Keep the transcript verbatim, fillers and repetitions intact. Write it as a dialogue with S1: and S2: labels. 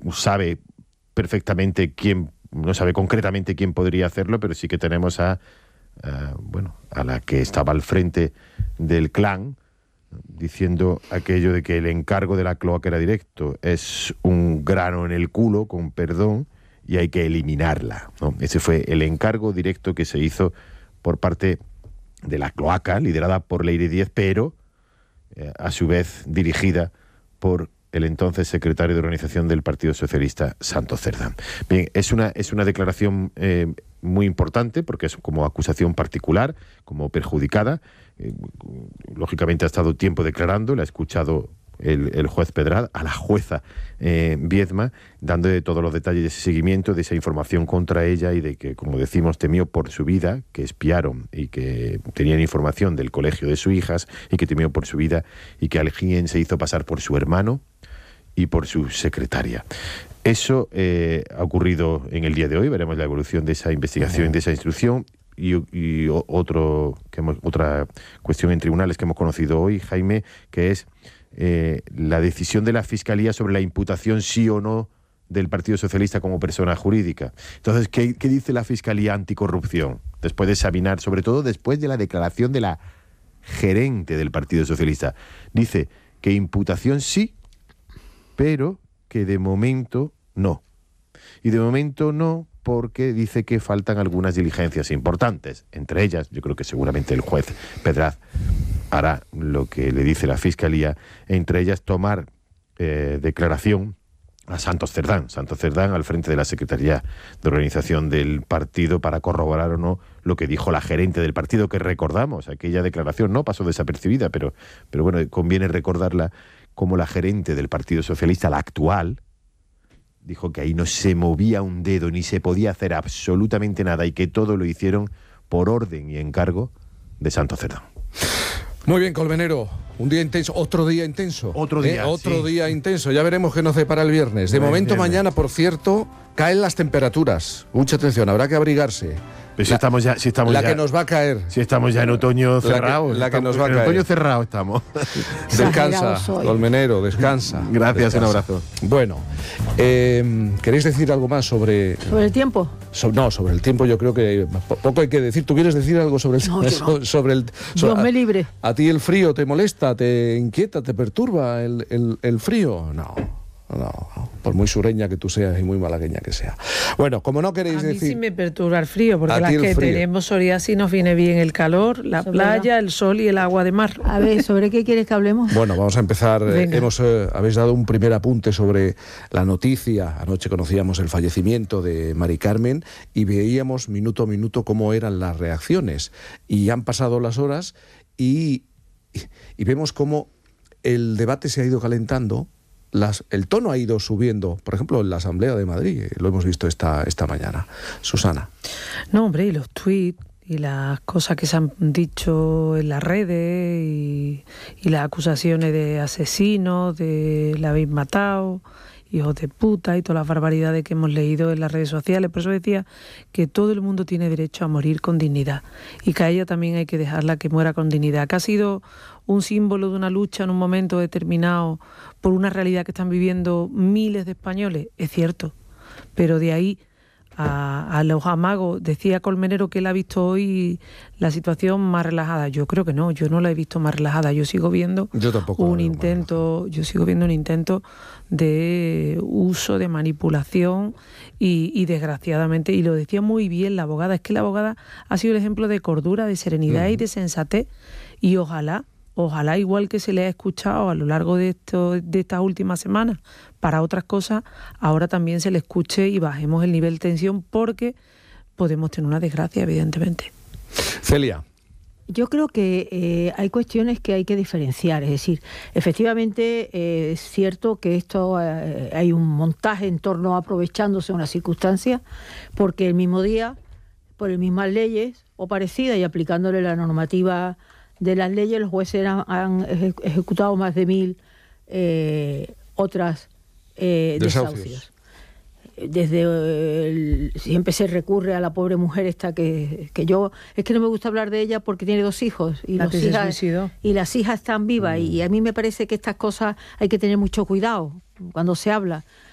S1: sabe perfectamente quién, no sabe concretamente quién podría hacerlo, pero sí que tenemos a, a bueno, a la que estaba al frente del clan, diciendo aquello de que el encargo de la cloaca era directo, es un grano en el culo, con perdón, y hay que eliminarla, ¿no? Ese fue el encargo directo que se hizo por parte de la cloaca, liderada por Leire Díez, pero eh, a su vez dirigida por el entonces secretario de organización del Partido Socialista, Santos Cerdán. Bien, es una, es una declaración eh, muy importante, porque es como acusación particular, como perjudicada. Eh, lógicamente ha estado tiempo declarando, la ha escuchado el, el juez Pedrad, a la jueza eh, Viedma, dándole todos los detalles de ese seguimiento, de esa información contra ella y de que, como decimos, temió por su vida, que espiaron y que tenían información del colegio de sus hijas y que temió por su vida y que alguien se hizo pasar por su hermano y por su secretaria. Eso eh, ha ocurrido en el día de hoy, veremos la evolución de esa investigación, de esa instrucción. Y, y otro, que hemos, otra cuestión en tribunales que hemos conocido hoy, Jaime, que es eh, la decisión de la Fiscalía sobre la imputación sí o no del Partido Socialista como persona jurídica. Entonces, ¿qué, qué dice la Fiscalía Anticorrupción? Después de examinar, sobre todo después de la declaración de la gerente del Partido Socialista. Dice que imputación sí, pero que de momento no. Y de momento no, porque dice que faltan algunas diligencias importantes. Entre ellas, yo creo que seguramente el juez Pedrad hará lo que le dice la Fiscalía, entre ellas tomar eh, declaración a Santos Cerdán. Santos Cerdán al frente de la Secretaría de Organización del partido para corroborar o no lo que dijo la gerente del partido, que recordamos, aquella declaración no pasó desapercibida, pero, pero bueno, conviene recordarla, como la gerente del Partido Socialista, la actual, dijo que ahí no se movía un dedo ni se podía hacer absolutamente nada y que todo lo hicieron por orden y encargo de Santos Cerdán.
S2: Muy bien, Colmenero. Un día intenso, otro día intenso.
S1: Otro día,
S2: ¿eh? Otro
S1: sí.
S2: día intenso. Ya veremos qué nos depara el viernes. De momento,
S1: viernes.
S2: Mañana, por cierto, caen las temperaturas. Mucha atención, habrá que abrigarse.
S1: Pero si
S2: la,
S1: estamos ya, si estamos
S2: la
S1: ya,
S2: que nos va a caer.
S1: Si estamos ya en otoño cerrado.
S2: La que, la que
S1: estamos,
S2: nos va a
S1: en
S2: caer.
S1: otoño cerrado estamos.
S2: Descansa, Colmenero, descansa.
S1: Gracias,
S2: descansa.
S1: un abrazo.
S2: Bueno, eh, ¿queréis decir algo más sobre...
S3: ¿Sobre el tiempo?
S2: So, no, sobre el tiempo yo creo que poco hay que decir. ¿Tú quieres decir algo sobre el
S3: no, yo no.
S2: sobre el
S3: Dios
S2: so,
S3: me libre?
S2: ¿A, ¿A ti el frío te molesta, te inquieta, te perturba el, el, el frío? No, no, por muy sureña que tú seas y muy malagueña que sea. Bueno, como no queréis
S4: a mí
S2: decir...
S4: sí me perturba el frío, porque las que
S2: frío.
S4: tenemos psoriasis nos viene bien el calor, la
S3: Eso
S4: playa,
S3: verdad.
S4: el sol y el agua de mar.
S3: A ver, ¿sobre qué quieres que hablemos?
S2: Bueno, vamos a empezar. Eh,
S4: Venga.
S2: hemos eh, habéis dado un primer apunte sobre la noticia. Anoche conocíamos el fallecimiento de Mari Carmen y veíamos minuto a minuto cómo eran las reacciones. Y han pasado las horas y, y, y vemos cómo el debate se ha ido calentando. Las, el tono ha ido subiendo, por ejemplo, en la Asamblea de Madrid, lo hemos visto esta, esta mañana. Susana.
S4: No, hombre, y los tweets y las cosas que se han dicho en las redes y, y las acusaciones de asesinos, de la habéis matado, hijos de puta y todas las barbaridades que hemos leído en las redes sociales. Por eso decía que todo el mundo tiene derecho a morir con dignidad y que a ella también hay que dejarla que muera con dignidad, que ha sido un símbolo de una lucha en un momento determinado por una realidad que están viviendo miles de españoles, es cierto, pero de ahí a, a los amagos, decía Colmenero que él ha visto hoy la situación más relajada. Yo creo que no, yo no la he visto más relajada, yo sigo viendo
S2: yo tampoco
S4: un intento, yo sigo viendo un intento de uso, de manipulación y, y desgraciadamente, y lo decía muy bien la abogada, es que la abogada ha sido el ejemplo de cordura, de serenidad mm. y de sensatez, y ojalá Ojalá, igual que se le ha escuchado a lo largo de, esto, de estas últimas semanas para otras cosas, ahora también se le escuche y bajemos el nivel de tensión, porque podemos tener una desgracia, evidentemente.
S2: Celia.
S3: Yo creo que eh, hay cuestiones que hay que diferenciar. Es decir, efectivamente eh, es cierto que esto eh, hay un montaje en torno a aprovechándose de una circunstancia, porque el mismo día, por las mismas leyes o parecidas y aplicándole la normativa de las leyes, los jueces han, han ejecutado más de mil eh, otras eh, desahucios. desahucios. Desde el, siempre se recurre a la pobre mujer esta que, que yo, es que no me gusta hablar de ella porque tiene dos hijos y,
S4: la
S3: los
S4: que se
S3: hijas,
S4: suicidó.
S3: y las hijas están vivas, mm. y a mí me parece que estas cosas hay que tener mucho cuidado cuando se habla.